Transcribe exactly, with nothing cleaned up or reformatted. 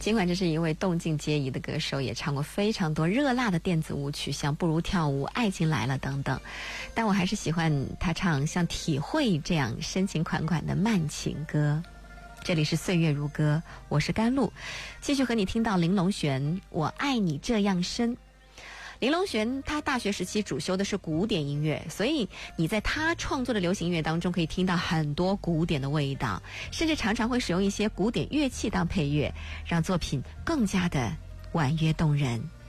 尽管这是一位动静皆宜的歌手，也唱过非常多热辣的电子舞曲，像《不如跳舞》《爱情来了》等等，但我还是喜欢他唱像《体会》这样深情款款的慢情歌。这里是岁月如歌，我是甘露，继续和你听到林隆璇《我爱你这样深》。林隆璇他大学时期主修的是古典音乐，所以你在他创作的流行音乐当中可以听到很多古典的味道，甚至常常会使用一些古典乐器当配乐，让作品更加的婉约动人。